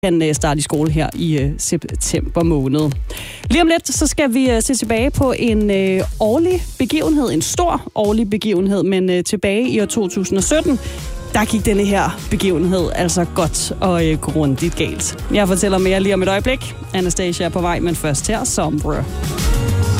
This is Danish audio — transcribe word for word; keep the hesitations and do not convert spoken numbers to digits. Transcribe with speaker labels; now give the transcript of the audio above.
Speaker 1: Han øh, starter i skole her i øh, september måned. Lige om lidt, så skal vi øh, se tilbage på en øh, årlig begivenhed, en stor årlig begivenhed, men øh, tilbage i år to tusind og sytten, der gik denne her begivenhed altså godt og øh, grundigt galt. Jeg fortæller mere lige om et øjeblik. Anastasia er på vej, men først her Sombre.